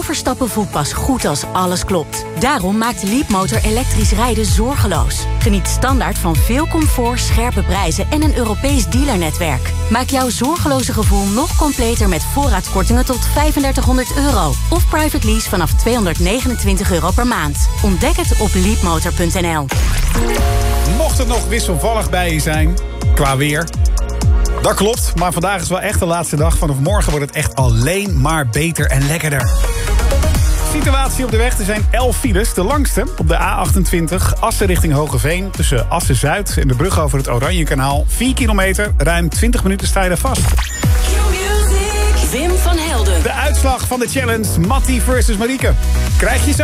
overstappen voelt pas goed als alles klopt. Daarom maakt Leapmotor elektrisch rijden zorgeloos. Geniet standaard van veel comfort, scherpe prijzen en een Europees dealernetwerk. Maak jouw zorgeloze gevoel nog completer met voorraadkortingen tot €3500. Of private lease vanaf €229 per maand. Ontdek het op leapmotor.nl. Mocht het nog wisselvallig bij je zijn, qua weer... Dat klopt, maar vandaag is wel echt de laatste dag. Vanaf morgen wordt het echt alleen maar beter en lekkerder. Situatie op de weg, er zijn 11 files. De langste op de A28 Assen richting Hogeveen. Tussen Assen-Zuid en de brug over het Oranjekanaal. 4 kilometer, ruim 20 minuten sta je daar vast. Wim van Helden. De uitslag van de challenge Mattie versus Marieke krijg je zo.